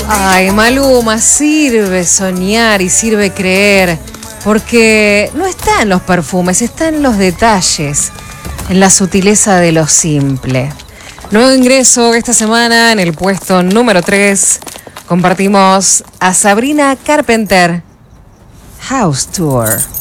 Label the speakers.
Speaker 1: Ay, Maluma, sirve soñar y sirve creer, porque no está en los perfumes, está en los detalles, en la sutileza de lo simple. Nuevo ingreso esta semana en el puesto número 3. Compartimos a Sabrina Carpenter, House Tour.